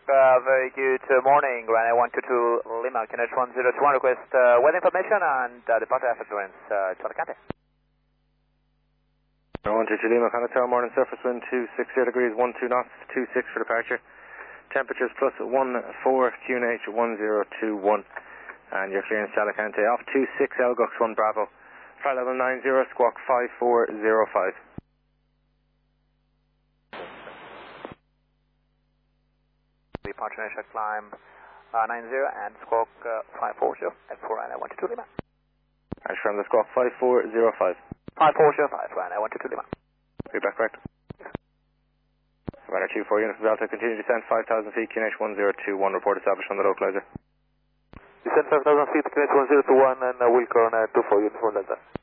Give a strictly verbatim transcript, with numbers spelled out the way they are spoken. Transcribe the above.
Uh, very good uh, morning, Ryanair one two two Lima, Q N H one zero two one, request uh, weather information and uh, departure effect clearance uh, to Alicante. one two two Lima, Canada Tower, morning surface wind two six zero degrees, one two knots, two six for departure. Temperatures plus one four, Q N H one zero two one. And your clearance to Alicante off two six Elgux one Bravo. Flight level nine zero, squawk five four zero five. Departure initial climb uh, nine zero and squawk uh, five four zero and for Ryanair one two two Lima. And from the squawk five four zero five. five four zero five, Ryanair one two two Lima. Feedback correct. Ryanair two four units of Delta, continue descent five thousand feet, Q N H one zero two one, report established on the localizer. Descent five thousand feet, Q N H one zero two one and uh, Wilco on uh, two four units from Delta.